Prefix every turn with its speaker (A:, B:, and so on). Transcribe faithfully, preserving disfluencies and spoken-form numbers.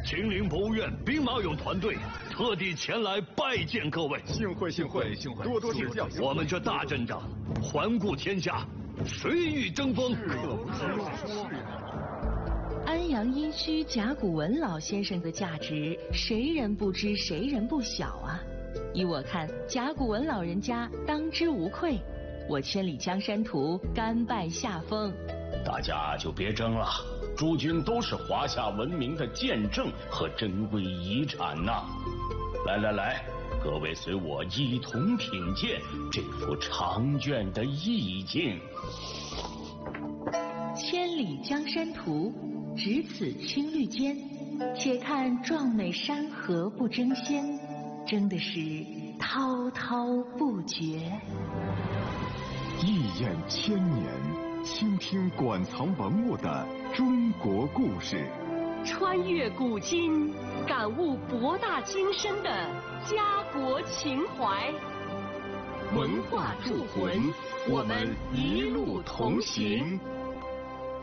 A: 秦陵博物院兵马俑团队特地前来拜见各位。
B: 幸会幸会幸会，多多指教。
A: 我们这大阵仗，环顾天下，谁与争锋？
B: 可不是嘛。
C: 安阳殷墟甲骨文老先生的价值，谁人不知，谁人不晓啊？依我看，甲骨文老人家当之无愧。我千里江山图甘拜下风。
D: 大家就别争了，诸君都是华夏文明的见证和珍贵遗产呐！来来来，各位随我一同品鉴这幅长卷的意境。
C: 千里江山图，只此青绿间，且看壮美山河不争先，争的是滔滔不绝。
B: 一眼千年，倾听馆藏文物的中国故事，
E: 穿越古今，感悟博大精深的家国情怀。
B: 文化铸魂，我们一路同行。